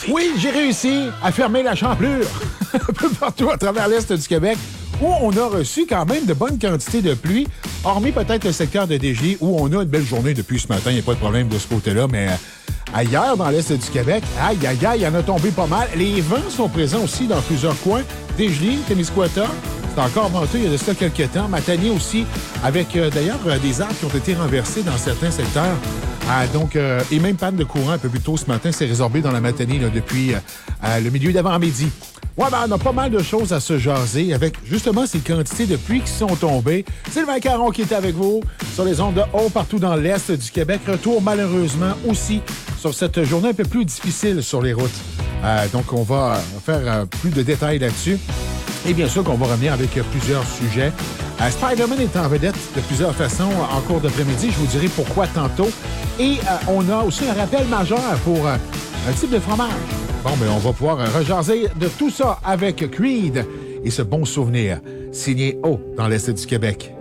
Oui, j'ai réussi à fermer la champlure un peu partout à travers l'Est du Québec, où on a reçu quand même de bonnes quantités de pluie, hormis peut-être le secteur de Desjardins, où on a une belle journée depuis ce matin. Il n'y a pas de problème de ce côté-là, mais ailleurs, dans l'Est du Québec, aïe, aïe, aïe, il y en a tombé pas mal. Les vents sont présents aussi dans plusieurs coins. Desjardins, Témiscouata, c'est encore venteux il y a de ça quelques temps. Matanier aussi, avec d'ailleurs des arbres qui ont été renversés dans certains secteurs. Et même panne de courant un peu plus tôt ce matin, c'est résorbé dans la Matanie là, depuis le milieu d'avant-midi. Ouais, ben, on a pas mal de choses à se jaser avec justement ces quantités de pluie qui sont tombées. Sylvain Caron qui est avec vous sur les ondes de haut partout dans l'Est du Québec. Retour malheureusement aussi sur cette journée un peu plus difficile sur les routes. Donc, on va faire plus de détails là-dessus. Et bien sûr qu'on va revenir avec plusieurs sujets. Spider-Man est en vedette de plusieurs façons en cours d'après-midi. Je vous dirai pourquoi tantôt. Et on a aussi un rappel majeur pour un type de fromage. Bon, ben on va pouvoir rejaser de tout ça avec Creed et ce bon souvenir signé haut dans l'Est du Québec.